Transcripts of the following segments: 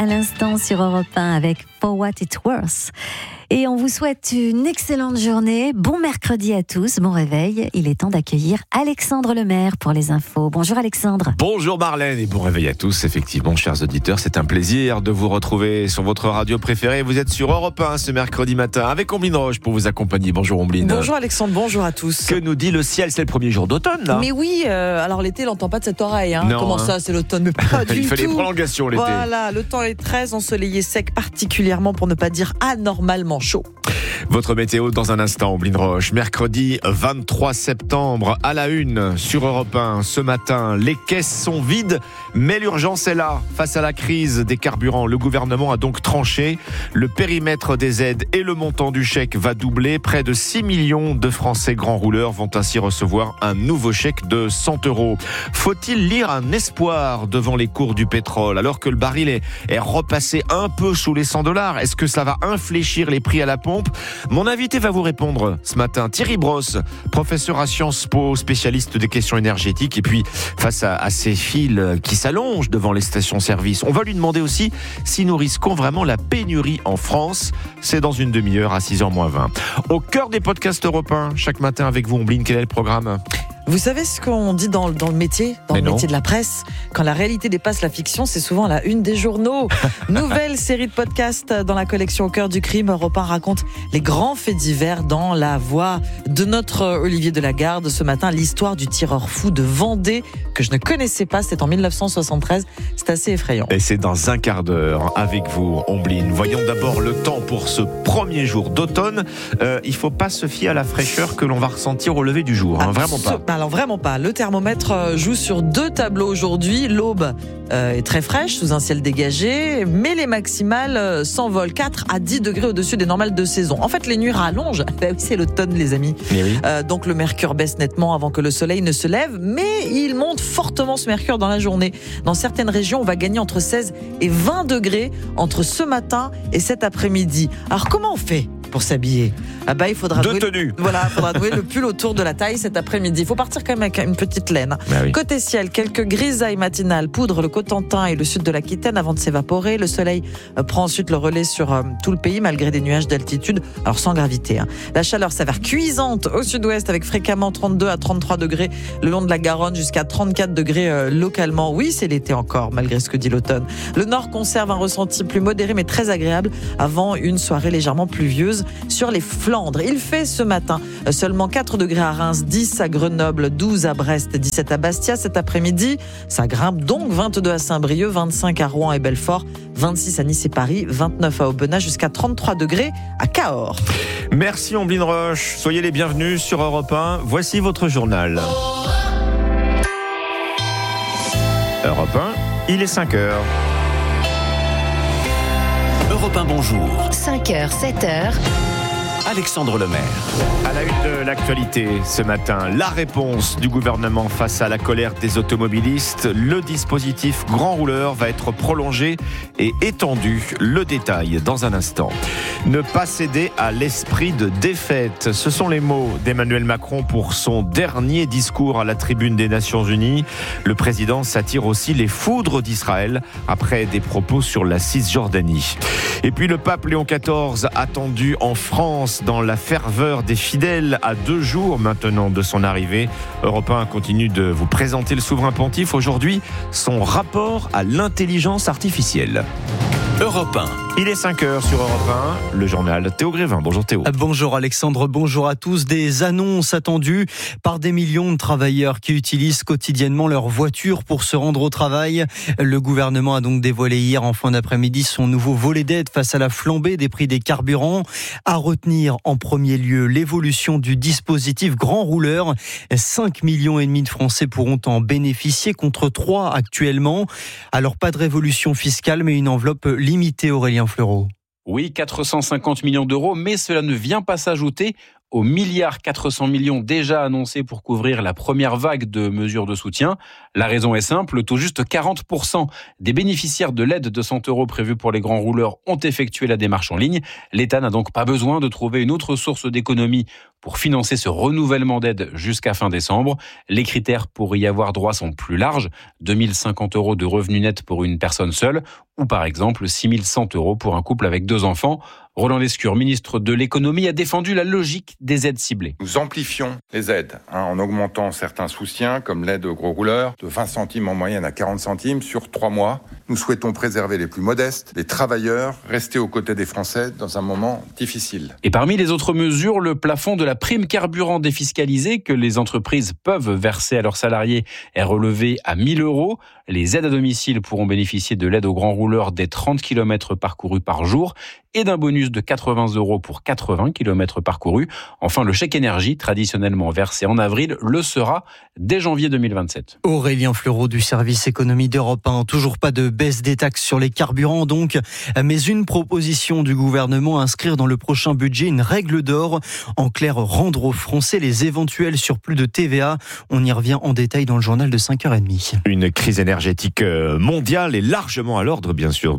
à l'instant sur Europe 1 avec For What It's Worth. Et on vous souhaite une excellente journée. Bon mercredi à tous, bon réveil. Il est temps d'accueillir Alexandre Lemaire pour les infos. Bonjour Alexandre. Bonjour Marlène et bon réveil à tous. Effectivement, chers auditeurs, c'est un plaisir de vous retrouver sur votre radio préférée. Vous êtes sur Europe 1 ce mercredi matin avec Ombline Roche pour vous accompagner. Bonjour Ombline. Bonjour Alexandre, bonjour à tous. Que nous dit le ciel? C'est le premier jour d'automne là. Mais oui, alors l'été, l'entend pas de cette oreille. Non, Comment ça, c'est l'automne? Mais pas du Il fait tout. les prolongations l'été. Voilà, le temps est très ensoleillé, sec, particulièrement pour ne pas dire anormalement chaud. Votre météo dans un instant, Ombline Roche. Mercredi 23 septembre, à la une sur Europe 1. Ce matin, les caisses sont vides, mais l'urgence est là. Face à la crise des carburants, le gouvernement a donc tranché. Le périmètre des aides et le montant du chèque va doubler. Près de 6 millions de Français grands rouleurs vont ainsi recevoir un nouveau chèque de 100 €. Faut-il lire un espoir devant les cours du pétrole alors que le baril est repassé un peu sous les 100 $? Est-ce que ça va infléchir les prix à la pompe? Mon invité va vous répondre ce matin. Thierry Brosse, professeur à Sciences Po, spécialiste des questions énergétiques. Et puis, face à ces files qui s'allongent devant les stations-service, on va lui demander aussi si nous risquons vraiment la pénurie en France. C'est dans une demi-heure à 6h-20. Au cœur des podcasts européens, chaque matin avec vous, Ombline, quel est le programme ? Vous savez ce qu'on dit dans le métier, métier de la presse? Quand la réalité dépasse la fiction, c'est souvent à la une des journaux. Nouvelle série de podcasts dans la collection Au cœur du crime. Europe 1 raconte les grands faits divers dans la voix de notre Olivier Delagarde. Ce matin, l'histoire du tireur fou de Vendée que je ne connaissais pas. C'était en 1973. C'est assez effrayant. Et c'est dans un quart d'heure avec vous, Ombline. Voyons d'abord le temps pour ce premier jour d'automne. Il ne faut pas se fier à la fraîcheur que l'on va ressentir au lever du jour. Vraiment pas. Alors vraiment pas. Le thermomètre joue sur 2 tableaux aujourd'hui. L'aube est très fraîche sous un ciel dégagé, mais les maximales s'envolent 4 à 10 degrés au-dessus des normales de saison. En fait, les nuits rallongent. Oui, c'est l'automne, les amis. Oui. Donc le mercure baisse nettement avant que le soleil ne se lève, mais il monte fortement ce mercure dans la journée. Dans certaines régions, on va gagner entre 16 et 20 degrés entre ce matin et cet après-midi. Alors comment on fait pour s'habiller? Il faudra nouer le pull autour de la taille cet après-midi. Il faut partir quand même avec une petite laine. Oui. Côté ciel, quelques grisailles matinales poudrent le Cotentin et le sud de l'Aquitaine avant de s'évaporer. Le soleil prend ensuite le relais sur tout le pays malgré des nuages d'altitude, alors sans gravité. La chaleur s'avère cuisante au sud-ouest avec fréquemment 32 à 33 degrés le long de la Garonne jusqu'à 34 degrés localement. Oui, c'est l'été encore malgré ce que dit l'automne. Le nord conserve un ressenti plus modéré mais très agréable avant une soirée légèrement pluvieuse sur les Flandres. Il fait ce matin seulement 4 degrés à Reims, 10 à Grenoble, 12 à Brest, 17 à Bastia. Cet après-midi, ça grimpe donc 22 à Saint-Brieuc, 25 à Rouen et Belfort, 26 à Nice et Paris, 29 à Aubenas, jusqu'à 33 degrés à Cahors. Merci Ombline Roche. Soyez les bienvenus sur Europe 1. Voici votre journal. Europe 1, il est 5h. Europe 1, bonjour. 5h, 7h. Alexandre Lemaire. À la une de l'actualité ce matin, la réponse du gouvernement face à la colère des automobilistes. Le dispositif grand rouleur va être prolongé et étendu. Le détail dans un instant. Ne pas céder à l'esprit de défaite. Ce sont les mots d'Emmanuel Macron pour son dernier discours à la tribune des Nations Unies. Le président s'attire aussi les foudres d'Israël après des propos sur la Cisjordanie. Et puis le pape Léon XIV attendu en France dans la ferveur des fidèles à 2 jours maintenant de son arrivée. Europe 1 continue de vous présenter le souverain pontife. Aujourd'hui, son rapport à l'intelligence artificielle. Europe 1. Il est 5h sur Europe 1, le journal Théo Grévin. Bonjour Théo. Bonjour Alexandre, bonjour à tous. Des annonces attendues par des millions de travailleurs qui utilisent quotidiennement leur voiture pour se rendre au travail. Le gouvernement a donc dévoilé hier en fin d'après-midi son nouveau volet d'aide face à la flambée des prix des carburants. À retenir en premier lieu l'évolution du dispositif grand rouleur. 5,5 millions de Français pourront en bénéficier contre 3 actuellement. Alors pas de révolution fiscale mais une enveloppe limitée, Aurélien Fleureau. Oui, 450 millions d'euros, mais cela ne vient pas s'ajouter aux 1,4 milliard déjà annoncés pour couvrir la première vague de mesures de soutien. La raison est simple, tout juste 40% des bénéficiaires de l'aide de 100 € prévue pour les grands rouleurs ont effectué la démarche en ligne. L'État n'a donc pas besoin de trouver une autre source d'économie pour financer ce renouvellement d'aide jusqu'à fin décembre. Les critères pour y avoir droit sont plus larges, 2 050 € de revenus nets pour une personne seule ou par exemple 6 100 € pour un couple avec 2 enfants. Roland Lescure, ministre de l'économie, a défendu la logique des aides ciblées. Nous amplifions les aides en augmentant certains soutiens comme l'aide aux gros rouleurs de 20 centimes en moyenne à 40 centimes sur 3 mois. Nous souhaitons préserver les plus modestes, les travailleurs, rester aux côtés des Français dans un moment difficile. Et parmi les autres mesures, le plafond de la prime carburant défiscalisée que les entreprises peuvent verser à leurs salariés est relevé à 1 000 €. Les aides à domicile pourront bénéficier de l'aide aux grands rouleurs des 30 km parcourus par jour et d'un bonus de 80 € pour 80 km parcourus. Enfin, le chèque énergie, traditionnellement versé en avril, le sera dès janvier 2027. Aurélien Fleureau du service économie d'Europe 1. Toujours pas de baisse des taxes sur les carburants donc, mais une proposition du gouvernement à inscrire dans le prochain budget une règle d'or. En clair, rendre aux Français les éventuels surplus de TVA. On y revient en détail dans le journal de 5h30. Une crise énergétique mondiale est largement à l'ordre, bien sûr,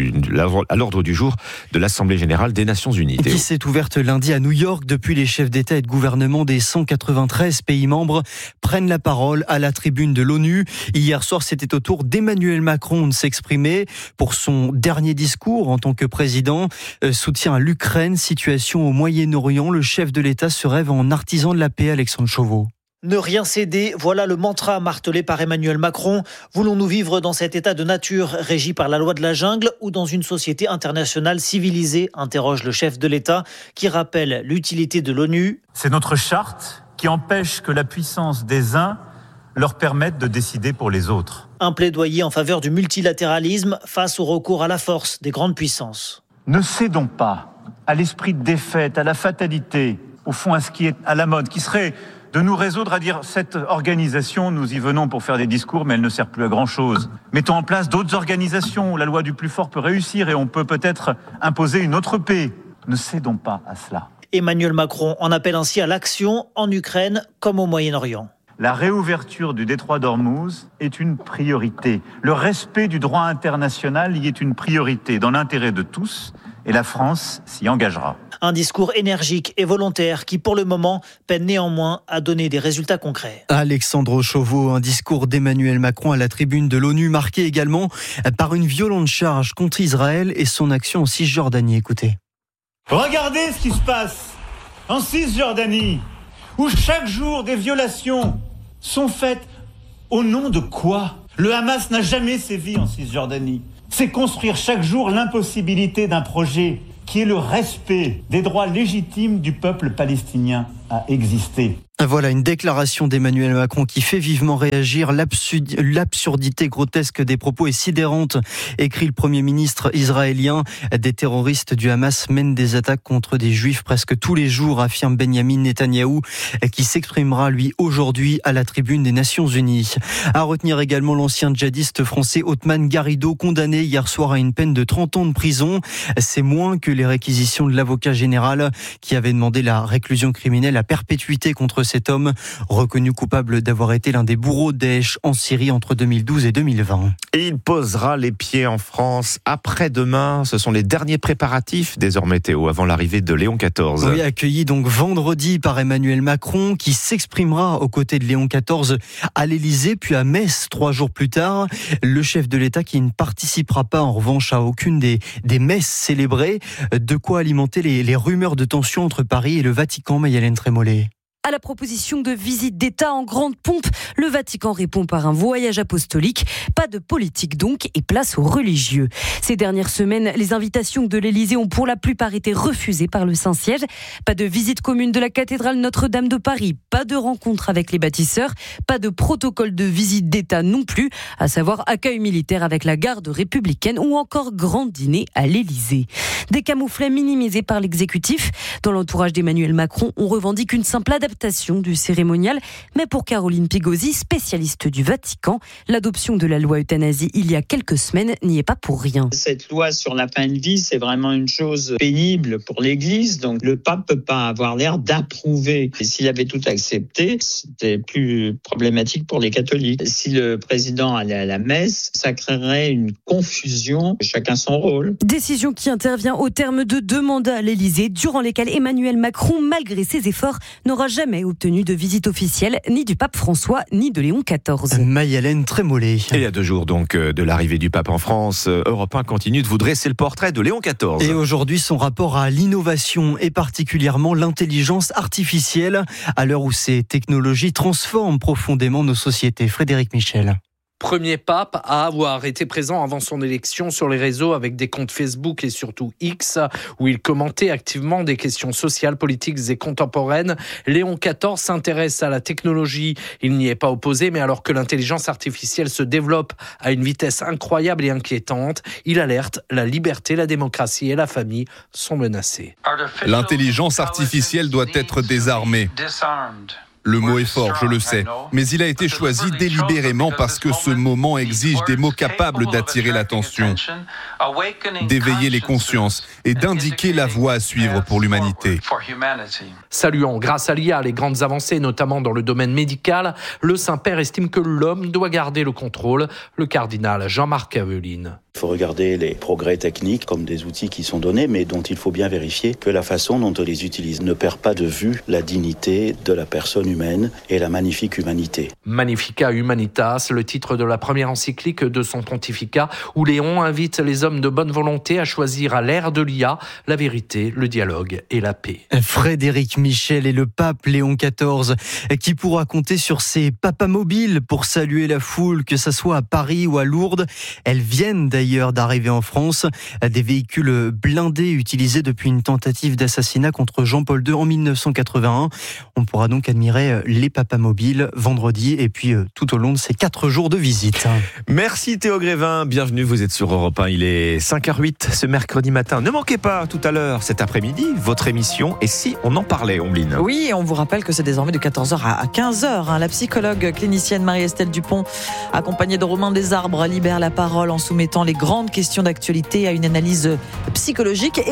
à l'ordre du jour de l'Assemblée générale des Nations Unies. Qui s'est ouverte lundi à New York. Depuis, les chefs d'État et de gouvernement des 193 pays membres prennent la parole à la tribune de l'ONU. Hier soir, c'était au tour d'Emmanuel Macron de s'exprimer pour son dernier discours en tant que président. Soutien à l'Ukraine, situation au Moyen-Orient. Le chef de l'État se rêve en artisan de la paix, Alexandre Chauveau. Ne rien céder, voilà le mantra martelé par Emmanuel Macron. Voulons-nous vivre dans cet état de nature régi par la loi de la jungle ou dans une société internationale civilisée, interroge le chef de l'État qui rappelle l'utilité de l'ONU. C'est notre charte qui empêche que la puissance des uns leur permette de décider pour les autres. Un plaidoyer en faveur du multilatéralisme face au recours à la force des grandes puissances. Ne cédons pas à l'esprit de défaite, à la fatalité, au fond à ce qui est à la mode, qui serait de nous résoudre à dire cette organisation, nous y venons pour faire des discours, mais elle ne sert plus à grand-chose. Mettons en place d'autres organisations où la loi du plus fort peut réussir et on peut peut-être imposer une autre paix. Ne cédons pas à cela. Emmanuel Macron en appelle ainsi à l'action en Ukraine comme au Moyen-Orient. La réouverture du détroit d'Ormuz est une priorité. Le respect du droit international y est une priorité dans l'intérêt de tous et la France s'y engagera. Un discours énergique et volontaire qui, pour le moment, peine néanmoins à donner des résultats concrets. Alexandre Chauveau, un discours d'Emmanuel Macron à la tribune de l'ONU, marqué également par une violente charge contre Israël et son action en Cisjordanie. Écoutez. Regardez ce qui se passe en Cisjordanie, où chaque jour des violations sont faites au nom de quoi ? Le Hamas n'a jamais sévi en Cisjordanie. C'est construire chaque jour l'impossibilité d'un projet qui est le respect des droits légitimes du peuple palestinien à exister. Voilà une déclaration d'Emmanuel Macron qui fait vivement réagir. L'absurdité grotesque des propos est sidérante, écrit le Premier ministre israélien. Des terroristes du Hamas mènent des attaques contre des juifs presque tous les jours, affirme Benyamin Netanyahou, qui s'exprimera lui aujourd'hui à la tribune des Nations Unies. À retenir également l'ancien djihadiste français Othman Garrido, condamné hier soir à une peine de 30 ans de prison. C'est moins que les réquisitions de l'avocat général qui avait demandé la réclusion criminelle à perpétuité contre cet homme, reconnu coupable d'avoir été l'un des bourreaux de Daesh en Syrie entre 2012 et 2020. Et il posera les pieds en France après-demain. Ce sont les derniers préparatifs désormais, Théo, avant l'arrivée de Léon XIV. Oui, accueilli donc vendredi par Emmanuel Macron, qui s'exprimera aux côtés de Léon XIV à l'Élysée, puis à Metz 3 jours plus tard. Le chef de l'État qui ne participera pas en revanche à aucune des messes célébrées. De quoi alimenter les rumeurs de tension entre Paris et le Vatican, Maïlène Trémollet. À la proposition de visite d'État en grande pompe, le Vatican répond par un voyage apostolique. Pas de politique donc et place aux religieux. Ces dernières semaines, les invitations de l'Élysée ont pour la plupart été refusées par le Saint-Siège. Pas de visite commune de la cathédrale Notre-Dame de Paris, pas de rencontre avec les bâtisseurs, pas de protocole de visite d'État non plus, à savoir accueil militaire avec la garde républicaine ou encore grand dîner à l'Élysée. Des camouflets minimisés par l'exécutif. Dans l'entourage d'Emmanuel Macron, on revendique une simple adaptation du cérémonial, mais pour Caroline Pigozzi, spécialiste du Vatican, l'adoption de la loi euthanasie il y a quelques semaines n'y est pas pour rien. Cette loi sur la fin de vie, c'est vraiment une chose pénible pour l'Église, donc le pape peut pas avoir l'air d'approuver. Et s'il avait tout accepté, c'était plus problématique pour les catholiques. Si le président allait à la messe, ça créerait une confusion, chacun son rôle. Décision qui intervient au terme de 2 mandats à l'Elysée, durant lesquels Emmanuel Macron, malgré ses efforts, n'aura jamais obtenu de visite officielle, ni du pape François, ni de Léon XIV. Maï-Hélène Trémollet. Et il y a 2 jours donc de l'arrivée du pape en France, Europe 1 continue de vous dresser le portrait de Léon XIV. Et aujourd'hui, son rapport à l'innovation et particulièrement l'intelligence artificielle, à l'heure où ces technologies transforment profondément nos sociétés. Frédéric Michel. Premier pape à avoir été présent avant son élection sur les réseaux avec des comptes Facebook et surtout X, où il commentait activement des questions sociales, politiques et contemporaines. Léon XIV s'intéresse à la technologie. Il n'y est pas opposé, mais alors que l'intelligence artificielle se développe à une vitesse incroyable et inquiétante, il alerte: la liberté, la démocratie et la famille sont menacées. L'intelligence artificielle doit être désarmée. Le mot est fort, je le sais, mais il a été choisi délibérément parce que ce moment exige des mots capables d'attirer l'attention, d'éveiller les consciences et d'indiquer la voie à suivre pour l'humanité. Saluant grâce à l'IA les grandes avancées, notamment dans le domaine médical, le Saint-Père estime que l'homme doit garder le contrôle. Le cardinal Jean-Marc Aveline. Il faut regarder les progrès techniques comme des outils qui sont donnés, mais dont il faut bien vérifier que la façon dont on les utilise ne perd pas de vue la dignité de la personne humaine et la magnifique humanité. Magnifica Humanitas, le titre de la première encyclique de son pontificat, où Léon invite les hommes de bonne volonté à choisir à l'ère de l'IA la vérité, le dialogue et la paix. Frédéric Michel et le pape Léon XIV, qui pourra compter sur ses papas mobiles pour saluer la foule, que ce soit à Paris ou à Lourdes. Elles viennent d'ailleurs d'arriver en France, des véhicules blindés utilisés depuis une tentative d'assassinat contre Jean-Paul II en 1981. On pourra donc admirer les papas mobiles vendredi et puis tout au long de ces 4 jours de visite. Merci Théo Grévin, bienvenue, vous êtes sur Europe 1, il est 5h08 ce mercredi matin. Ne manquez pas tout à l'heure, cet après-midi, votre émission Et si on en parlait, Ombline? Oui, on vous rappelle que c'est désormais de 14h à 15h. La psychologue clinicienne Marie-Estelle Dupont, accompagnée de Romain Desarbres, libère la parole en soumettant les grandes questions d'actualité à une analyse psychologique.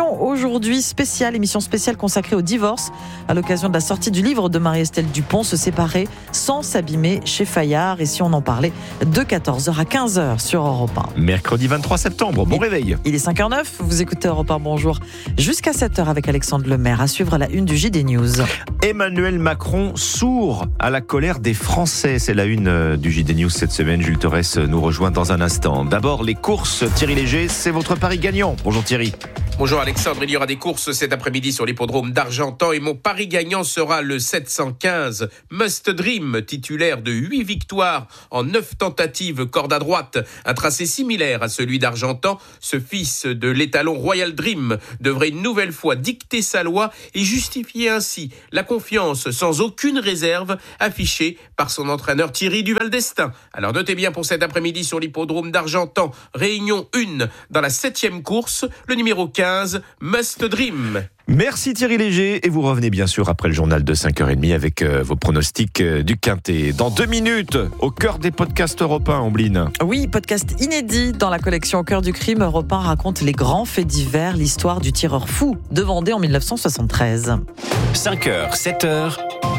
Émission spéciale consacrée au divorce à l'occasion de la sortie du livre de Marie-Estelle Dupont, Se séparer sans s'abîmer, chez Fayard. Et si on en parlait, de 14h à 15h sur Europe 1. Mercredi 23 septembre, bon réveil. Il est 5h09, vous écoutez Europe 1, bonjour. Jusqu'à 7h avec Alexandre Lemaire, à suivre la une du JD News. Emmanuel Macron sourd à la colère des Français. C'est la une du JD News cette semaine. Jules Torres nous rejoint dans un instant. D'abord, les courses. Thierry Léger, c'est votre pari gagnant. Bonjour Thierry. Bonjour Alexandre, il y aura des courses cet après-midi sur l'hippodrome d'Argentan et mon pari gagnant sera le 715 Must Dream, titulaire de 8 victoires en 9 tentatives, corde à droite. Un tracé similaire à celui d'Argentan, ce fils de l'étalon Royal Dream devrait une nouvelle fois dicter sa loi et justifier ainsi la confiance sans aucune réserve affichée par son entraîneur Thierry Duval d'Estaing. Alors notez bien pour cet après-midi sur l'hippodrome d'Argentan, réunion 1 dans la 7e course, le numéro 15 Must Dream. Merci Thierry Léger et vous revenez bien sûr après le journal de 5h30 avec vos pronostics du Quintet. Dans 2 minutes, au cœur des podcasts européens, Ombline. Oui, podcast inédit dans la collection Au cœur du crime. Europe 1 raconte les grands faits divers, l'histoire du tireur fou de Vendée en 1973. 5h, 7h.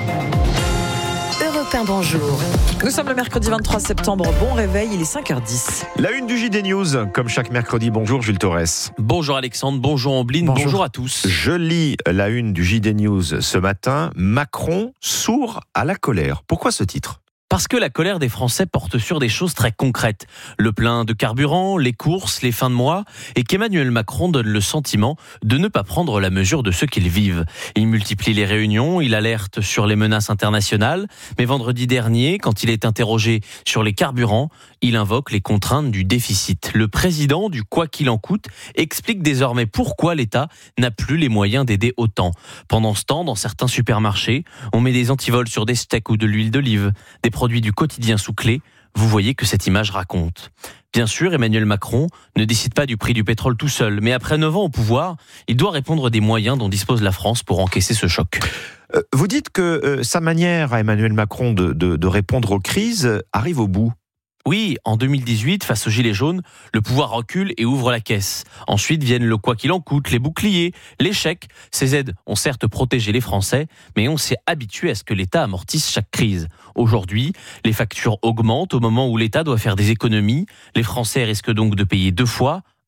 Bonjour. Nous sommes le mercredi 23 septembre. Bon réveil, il est 5h10. La une du JD News, comme chaque mercredi. Bonjour Jules Torres. Bonjour Alexandre, bonjour Ombline, bonjour à tous. Je lis la une du JD News ce matin. Macron sourd à la colère. Pourquoi ce titre ? Parce que la colère des Français porte sur des choses très concrètes. Le plein de carburant, les courses, les fins de mois, et qu'Emmanuel Macron donne le sentiment de ne pas prendre la mesure de ce qu'ils vivent. Il multiplie les réunions, il alerte sur les menaces internationales, mais vendredi dernier, quand il est interrogé sur les carburants, il invoque les contraintes du déficit. Le président du quoi qu'il en coûte explique désormais pourquoi l'État n'a plus les moyens d'aider autant. Pendant ce temps, dans certains supermarchés, on met des antivols sur des steaks ou de l'huile d'olive, des produits du quotidien sous clé. Vous voyez que cette image raconte. Bien sûr, Emmanuel Macron ne décide pas du prix du pétrole tout seul, mais après 9 ans au pouvoir, il doit répondre des moyens dont dispose la France pour encaisser ce choc. Vous dites que sa manière à Emmanuel Macron de répondre aux crises arrive au bout. Oui, en 2018, face aux Gilets jaunes, le pouvoir recule et ouvre la caisse. Ensuite viennent le quoi qu'il en coûte, les boucliers, les chèques. Ces aides ont certes protégé les Français, mais on s'est habitué à ce que l'État amortisse chaque crise. Aujourd'hui, les factures augmentent au moment où l'État doit faire des économies. Les Français risquent donc de payer 2 fois.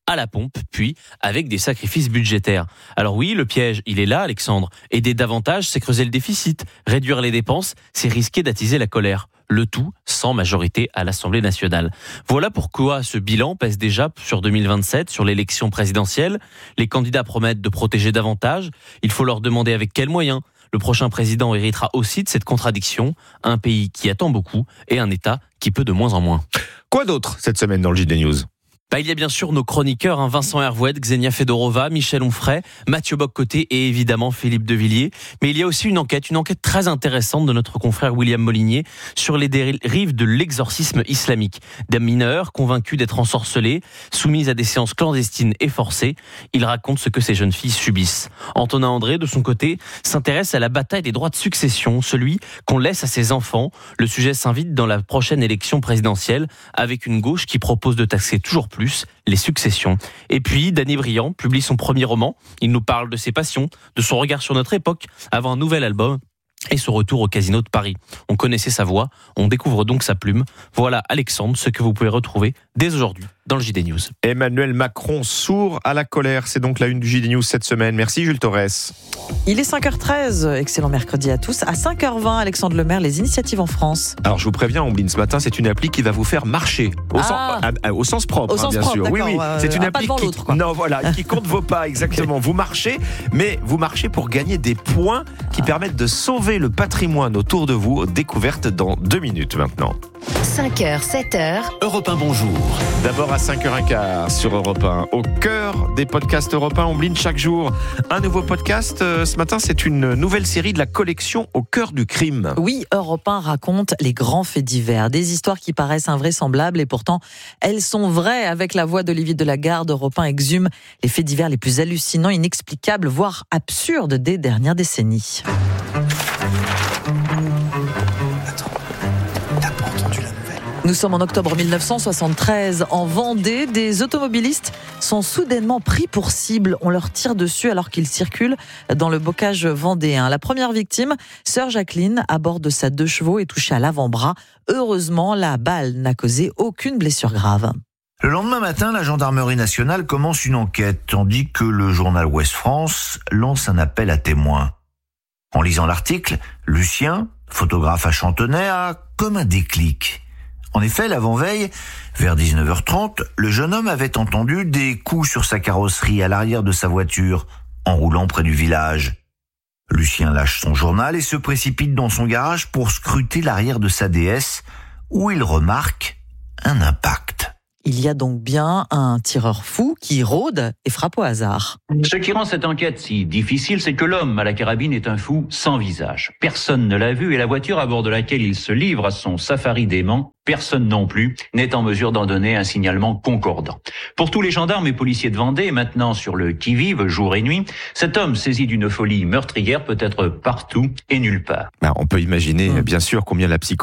à la pompe, puis avec des sacrifices budgétaires. Alors oui, le piège, il est là, Alexandre. Aider davantage, c'est creuser le déficit. Réduire les dépenses, c'est risquer d'attiser la colère. Le tout sans majorité à l'Assemblée nationale. Voilà pourquoi ce bilan pèse déjà sur 2027, sur l'élection présidentielle. Les candidats promettent de protéger davantage. Il faut leur demander avec quels moyens. Le prochain président héritera aussi de cette contradiction. Un pays qui attend beaucoup et un État qui peut de moins en moins. Quoi d'autre cette semaine dans le JT News ? Il y a bien sûr nos chroniqueurs, Vincent Hervouet, Xenia Fedorova, Michel Onfray, Mathieu Bock-Côté et évidemment Philippe Devilliers. Mais il y a aussi une enquête très intéressante de notre confrère William Molinier sur les dérives de l'exorcisme islamique. Des mineurs convaincus d'être ensorcelés, soumis à des séances clandestines et forcées. Il raconte ce que ces jeunes filles subissent. Antonin André, de son côté, s'intéresse à la bataille des droits de succession, celui qu'on laisse à ses enfants. Le sujet s'invite dans la prochaine élection présidentielle avec une gauche qui propose de taxer toujours plus les successions. Et puis, Danny Briand publie son premier roman. Il nous parle de ses passions, de son regard sur notre époque, avant un nouvel album et son retour au Casino de Paris. On connaissait sa voix, on découvre donc sa plume. Voilà, Alexandre, ce que vous pouvez retrouver dès aujourd'hui dans le JT News. Emmanuel Macron sourd à la colère, c'est donc la une du JT News cette semaine. Merci Jules Torres. Il est 5h13, excellent mercredi à tous. À 5h20, Alexandre Lemaire, les initiatives en France. Alors je vous préviens, Ombline, ce matin, c'est une appli qui va vous faire marcher. Au sens propre, au sens bien propre, sûr. Oui, c'est une appli qui compte vos pas, exactement. Vous marchez, mais vous marchez pour gagner des points qui permettent de sauver le patrimoine autour de vous. Découverte dans 2 minutes maintenant. 5h, 7h. Europe 1, bonjour. D'abord à 5h15 sur Europe 1. Au cœur des podcasts Europe 1, Ombline chaque jour. Un nouveau podcast. Ce matin, c'est une nouvelle série de la collection Au cœur du crime. Oui, Europe 1 raconte les grands faits divers. Des histoires qui paraissent invraisemblables et pourtant, elles sont vraies. Avec la voix d'Olivier Delagarde, Europe 1 exhume les faits divers les plus hallucinants, inexplicables, voire absurdes des dernières décennies. Nous sommes en octobre 1973. En Vendée, des automobilistes sont soudainement pris pour cible. On leur tire dessus alors qu'ils circulent dans le bocage vendéen. La première victime, sœur Jacqueline, à bord de sa 2 chevaux, est touchée à l'avant-bras. Heureusement, la balle n'a causé aucune blessure grave. Le lendemain matin, la gendarmerie nationale commence une enquête, tandis que le journal Ouest France lance un appel à témoins. En lisant l'article, Lucien, photographe à Chantenay, a comme un déclic. En effet, l'avant-veille, vers 19h30, le jeune homme avait entendu des coups sur sa carrosserie à l'arrière de sa voiture, en roulant près du village. Lucien lâche son journal et se précipite dans son garage pour scruter l'arrière de sa DS, où il remarque un impact. Il y a donc bien un tireur fou qui rôde et frappe au hasard. Ce qui rend cette enquête si difficile, c'est que l'homme à la carabine est un fou sans visage. Personne ne l'a vu et la voiture à bord de laquelle il se livre à son safari dément, personne non plus n'est en mesure d'en donner un signalement concordant. Pour tous les gendarmes et policiers de Vendée, maintenant sur le qui-vive jour et nuit, cet homme saisi d'une folie meurtrière peut être partout et nulle part. On peut imaginer bien sûr combien la psychologie